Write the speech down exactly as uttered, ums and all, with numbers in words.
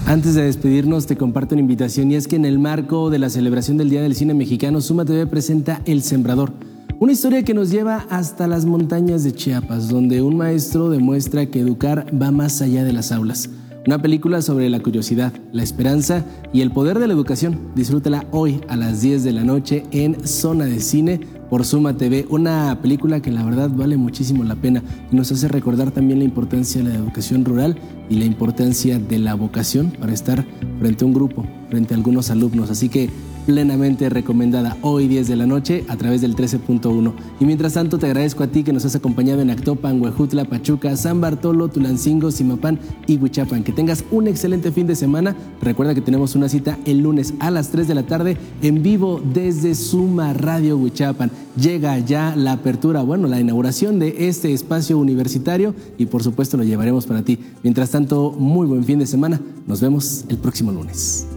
Antes de despedirnos, te comparto una invitación, y es que en el marco de la celebración del Día del Cine Mexicano, Suma T V presenta El Sembrador, una historia que nos lleva hasta las montañas de Chiapas, donde un maestro demuestra que educar va más allá de las aulas. Una película sobre la curiosidad, la esperanza y el poder de la educación. Disfrútala hoy a las diez de la noche en Zona de Cine por Suma T V. Una película que la verdad vale muchísimo la pena y nos hace recordar también la importancia de la educación rural y la importancia de la vocación para estar frente a un grupo, frente a algunos alumnos. Así que plenamente recomendada hoy diez de la noche a través del trece punto uno. Y mientras tanto te agradezco a ti que nos has acompañado en Actopan, Huejutla, Pachuca, San Bartolo, Tulancingo, Zimapán y Huichapan. Que tengas un excelente fin de semana. Recuerda que tenemos una cita el lunes a las tres de la tarde en vivo desde Suma Radio Huichapan. Llega ya la apertura, bueno, la inauguración de este espacio universitario y por supuesto lo llevaremos para ti. Mientras tanto, muy buen fin de semana. Nos vemos el próximo lunes.